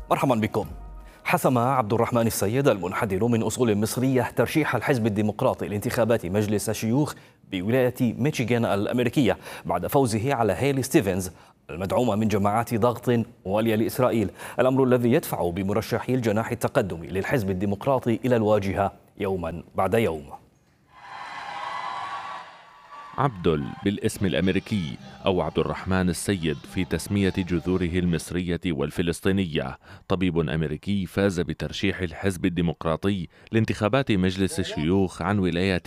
مرحبا بكم. حسم عبد الرحمن السيد المنحدر من أصول مصرية ترشيح الحزب الديمقراطي لانتخابات مجلس الشيوخ بولاية ميشيغان الأمريكية بعد فوزه على هيلي ستيفنز المدعومة من جماعات ضغط موالية لإسرائيل، الأمر الذي يدفع بمرشحي الجناح التقدمي للحزب الديمقراطي إلى الواجهة يوما بعد يوم. عبدل بالاسم الأمريكي أو عبد الرحمن السيد في تسمية جذوره المصرية والفلسطينية، طبيب أمريكي فاز بترشيح الحزب الديمقراطي لانتخابات مجلس الشيوخ عن ولاية